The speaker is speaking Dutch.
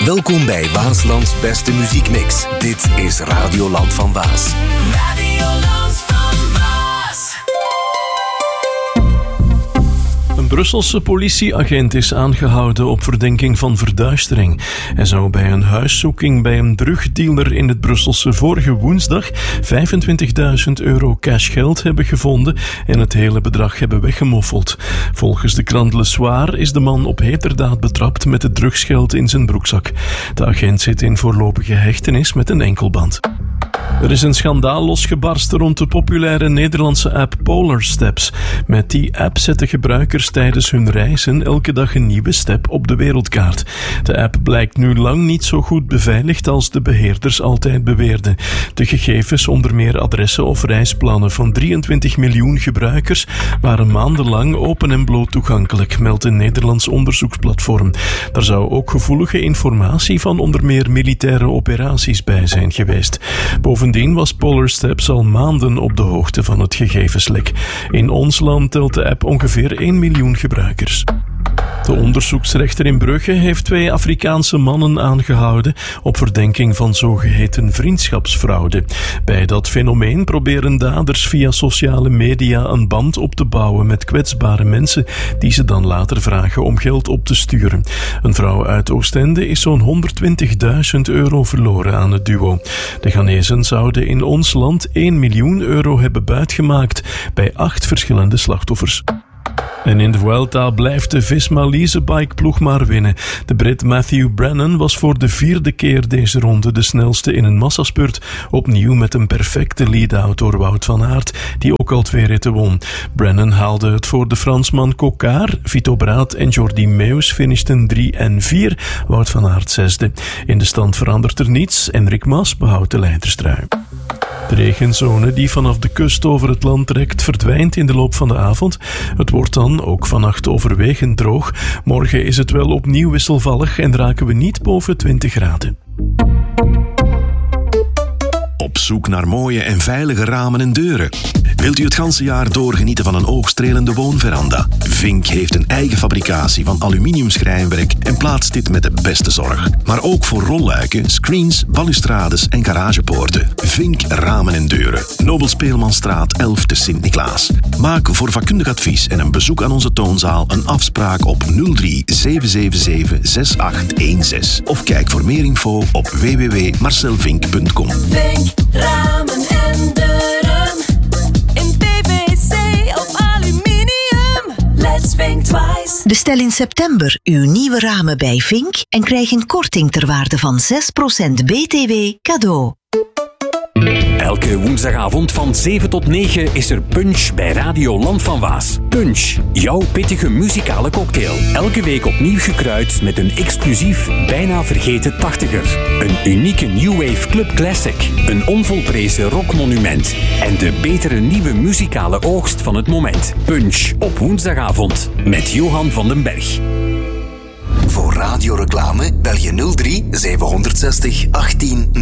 Welkom bij Waaslands beste muziekmix. Dit is Radioland van Waas. Radioland van Waas. Een Brusselse politieagent is aangehouden op verdenking van verduistering. Hij zou bij een huiszoeking bij een drugdealer in het Brusselse vorige woensdag €25.000 cashgeld hebben gevonden en het hele bedrag hebben weggemoffeld. Volgens de krant Le Soir is de man op heterdaad betrapt met het drugsgeld in zijn broekzak. De agent zit in voorlopige hechtenis met een enkelband. Er is een schandaal losgebarsten rond de populaire Nederlandse app Polar Steps. Met die app zetten gebruikers tijdens hun reizen elke dag een nieuwe step op de wereldkaart. De app blijkt nu lang niet zo goed beveiligd als de beheerders altijd beweerden. De gegevens, onder meer adressen of reisplannen van 23 miljoen gebruikers, waren maandenlang open en bloot toegankelijk, meldt een Nederlands onderzoeksplatform. Daar zou ook gevoelige informatie van onder meer militaire operaties bij zijn geweest. Bovendien was Polar Steps al maanden op de hoogte van het gegevenslek. In ons land telt de app ongeveer 1 miljoen gebruikers. De onderzoeksrechter in Brugge heeft 2 Afrikaanse mannen aangehouden op verdenking van zogeheten vriendschapsfraude. Bij dat fenomeen proberen daders via sociale media een band op te bouwen met kwetsbare mensen die ze dan later vragen om geld op te sturen. Een vrouw uit Oostende is zo'n €120.000 verloren aan het duo. De Ghanezen zouden in ons land €1 miljoen hebben buitgemaakt bij 8 verschillende slachtoffers. En in de Vuelta blijft de Visma Leasebike-ploeg maar winnen. De Brit Matthew Brennan was voor de 4e keer deze ronde de snelste in een massaspurt. Opnieuw met een perfecte lead-out door Wout van Aert, die ook al 2 ritten won. Brennan haalde het voor de Fransman Coquard. Vito Braat en Jordi Meeus finishten 3 en 4. Wout van Aert 6e. In de stand verandert er niets. Enric Mas behoudt de leiderstrui. De regenzone die vanaf de kust over het land trekt, verdwijnt in de loop van de avond. Het wordt dan ook vannacht overwegend droog. Morgen is het wel opnieuw wisselvallig en raken we niet boven 20 graden. Op zoek naar mooie en veilige ramen en deuren? Wilt u het ganse jaar doorgenieten van een oogstrelende woonveranda? Vink heeft een eigen fabricatie van aluminiumschrijnwerk en plaatst dit met de beste zorg. Maar ook voor rolluiken, screens, balustrades en garagepoorten. Vink Ramen en Deuren. Nobel Speelmanstraat 11 te Sint-Niklaas. Maak voor vakkundig advies en een bezoek aan onze toonzaal een afspraak op 03 777 6816. Of kijk voor meer info op www.marcelvink.com. Vink Ramen en Deuren. In PVC of aluminium. Let's think twice. Bestel in september uw nieuwe ramen bij Vink en krijg een korting ter waarde van 6% BTW cadeau. Elke woensdagavond van 7 tot 9 is er Punch bij Radio Land van Waas. Punch, jouw pittige muzikale cocktail. Elke week opnieuw gekruid met een exclusief, bijna vergeten 80er. Een unieke New Wave Club Classic. Een onvolprezen rockmonument. En de betere nieuwe muzikale oogst van het moment. Punch op woensdagavond met Johan van den Berg. Voor radioreclame bel je 03 760 18